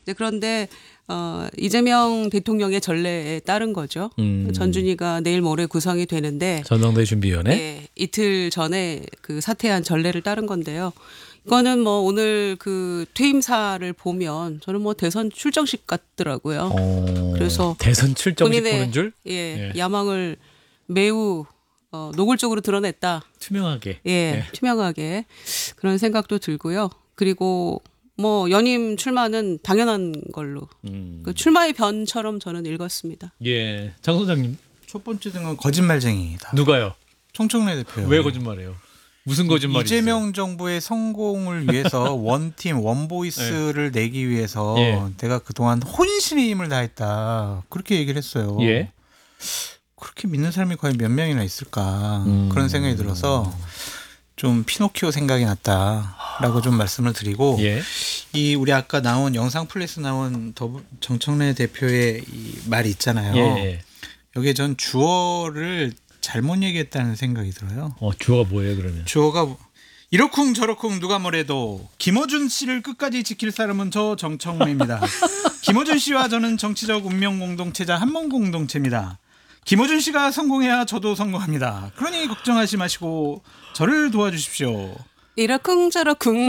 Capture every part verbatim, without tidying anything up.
이제 그런데 어, 이재명 대통령의 전례에 따른 거죠. 음. 전준희가 내일 모레 구성이 되는데 전당대회 준비위원회. 예, 이틀 전에 그 사퇴한 전례를 따른 건데요. 이거는 뭐 오늘 그 퇴임사를 보면 저는 뭐 대선 출정식 같더라고요. 어, 그래서 대선 출정식 본인의 보는 줄? 예, 예. 야망을 매우 어, 노골적으로 드러냈다. 투명하게. 예, 예. 투명하게 그런 생각도 들고요. 그리고 뭐 연임 출마는 당연한 걸로 음. 그 출마의 변처럼 저는 읽었습니다. 예, 장 소장님. 첫 번째 등은 거짓말쟁이다. 누가요? 총청래 대표요. 왜 거짓말해요? 무슨 거짓말이지? 이재명 정부의 성공을 위해서 원팀 원보이스를 네. 내기 위해서 예. 내가 그동안 혼신의 힘을 다했다. 그렇게 얘기를 했어요. 예. 그렇게 믿는 사람이 과연 몇 명이나 있을까. 음. 그런 생각이 들어서 좀 피노키오 생각이 났다라고 좀 말씀을 드리고 예. 이 우리 아까 나온 영상 플레이스 나온 더 정청래 대표의 이 말이 있잖아요. 예. 여기에 전 주어를 잘못 얘기했다는 생각이 들어요. 어, 주어가 뭐예요, 그러면? 주어가 이러쿵 저러쿵 누가 뭐래도 김어준 씨를 끝까지 지킬 사람은 저 정청래입니다. 김어준 씨와 저는 정치적 운명 공동체자 한몸 공동체입니다. 김어준 씨가 성공해야 저도 성공합니다. 그러니 걱정하지 마시고 저를 도와주십시오. 이러쿵 저러쿵.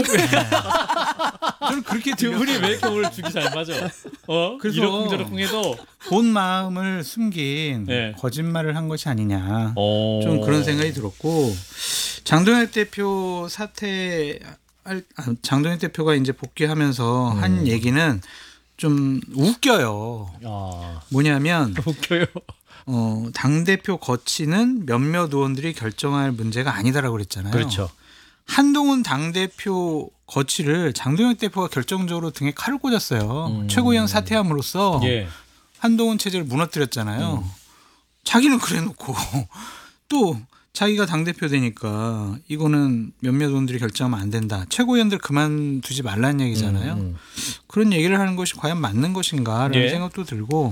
저는 그렇게 두 분이 왜 이렇게 오늘 죽이 잘 맞아? 어? 그래서 이러쿵저러쿵 해도 본 마음을 숨긴 네. 거짓말을 한 것이 아니냐. 어. 좀 그런 생각이 들었고 장동혁 대표 사퇴 장동혁 대표가 이제 복귀하면서 음. 한 얘기는 좀 웃겨요. 아. 뭐냐면 웃겨요. 어, 당대표 거치는 몇몇 의원들이 결정할 문제가 아니다라고 그랬잖아요. 그렇죠. 한동훈 당대표 거치를 장동혁 대표가 결정적으로 등에 칼을 꽂았어요. 음. 최고위원 사퇴함으로써 예. 한동훈 체제를 무너뜨렸잖아요. 음. 자기는 그래놓고 또 자기가 당대표 되니까 이거는 몇몇 의원들이 결정하면 안 된다. 최고위원들 그만두지 말라는 얘기잖아요. 음, 음. 그런 얘기를 하는 것이 과연 맞는 것인가라는 예. 생각도 들고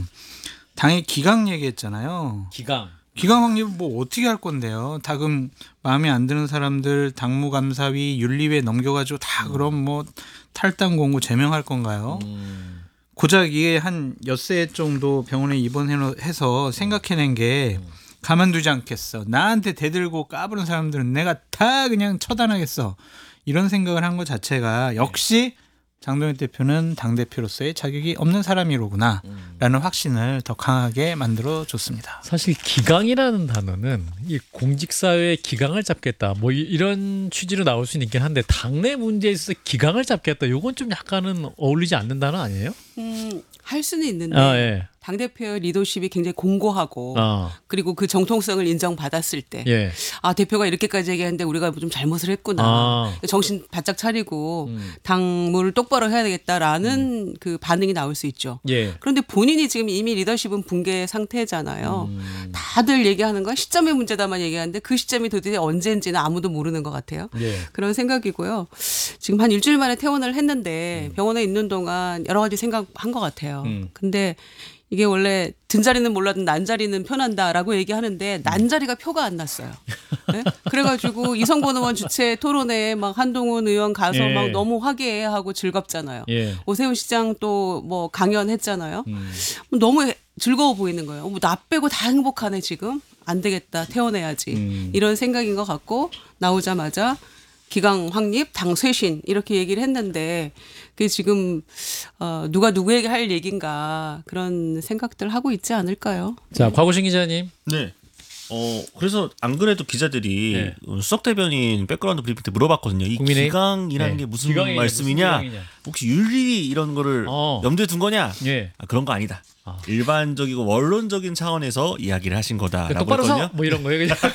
당의 기강 얘기했잖아요. 기강. 기강 확립은 뭐 어떻게 할 건데요? 다금 마음에 안 드는 사람들 당무감사위 윤리위에 넘겨가지고 다 그럼 뭐 탈당 공고 제명할 건가요? 음. 고작 이게 한 엿새 정도 병원에 입원해서 생각해낸 게 가만두지 않겠어. 나한테 대들고 까부는 사람들은 내가 다 그냥 처단하겠어. 이런 생각을 한 것 자체가 역시 장동혁 대표는 당대표로서의 자격이 없는 사람이로구나 라는 확신을 더 강하게 만들어줬습니다. 사실 기강이라는 단어는 이 공직사회의 기강을 잡겠다 뭐 이- 이런 취지로 나올 수는 있긴 한데 당내 문제에 있어서 기강을 잡겠다 이건 좀 약간은 어울리지 않는 단어 아니에요? 음, 할 수는 있는데 아, 예. 당대표의 리더십이 굉장히 공고하고 아, 그리고 그 정통성을 인정받았을 때 예. 아, 대표가 이렇게까지 얘기하는데 우리가 좀 잘못을 했구나. 아. 정신 바짝 차리고 음. 당무를 똑바로 해야 되겠다라는 음. 그 반응이 나올 수 있죠. 예. 그런데 본인이 지금 이미 리더십은 붕괴 상태잖아요. 음. 다들 얘기하는 건 시점의 문제다만 얘기하는데 그 시점이 도대체 언제인지는 아무도 모르는 것 같아요. 예. 그런 생각이고요. 지금 한 일주일 만에 퇴원을 했는데 병원에 있는 동안 여러 가지 생각한 것 같아요. 음. 근데 이게 원래 든자리는 몰라도 난자리는 표난다라고 얘기하는데 난자리가 표가 안 났어요. 네? 그래가지고 이성권 의원 주최 토론회에 막 한동훈 의원 가서 예. 막 너무 화기애애하고 즐겁잖아요. 예. 오세훈 시장 또 뭐 강연했잖아요. 음. 너무 즐거워 보이는 거예요. 뭐 나 빼고 다 행복하네 지금. 안 되겠다. 퇴원해야지. 음. 이런 생각인 것 같고 나오자마자 기강 확립, 당 쇄신 이렇게 얘기를 했는데 그게 지금 어, 누가 누구에게 할 얘기인가 그런 생각들 하고 있지 않을까요? 자, 곽우신 기자님. 네. 어 그래서 안 그래도 기자들이 네. 수석 대변인 백그라운드 브리핑 때 물어봤거든요. 이 국민의힘? 기강이라는 네. 게 무슨 기강이 말씀이냐? 무슨 기강이냐? 혹시 윤리 이런 거를 어. 염두에 둔 거냐? 예. 아, 그런 거 아니다. 아. 일반적이고 원론적인 차원에서 이야기를 하신 거다라고 똑바로 했거든요. 서! 뭐 이런 거예요. 그냥.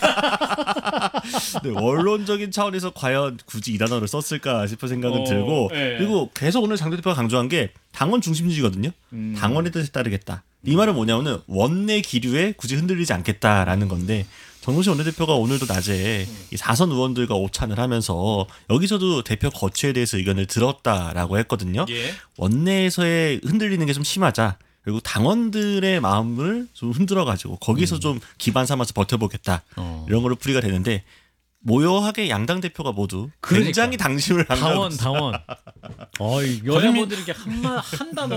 네, 원론적인 차원에서 과연 굳이 이 단어를 썼을까 싶은 생각은 어, 들고 예. 그리고 계속 오늘 장 대표가 강조한 게 당원 중심주의거든요. 음. 당원의 뜻에 따르겠다. 이 말은 뭐냐면은 원내 기류에 굳이 흔들리지 않겠다라는 건데 정동실 원내대표가 오늘도 낮에 이 사선 의원들과 오찬을 하면서 여기서도 대표 거취에 대해서 의견을 들었다라고 했거든요. 예. 원내에서의 흔들리는 게 좀 심하자. 그리고 당원들의 마음을 좀 흔들어가지고 거기서 음. 좀 기반 삼아서 버텨보겠다. 어. 이런 거로 풀이가 되는데 모여하게 양당 대표가 모두 그러니까. 굉장히 당심을 당원, 강조하고 있어요. 당원. 어이, 여야분들이 이렇게 한마 한 단어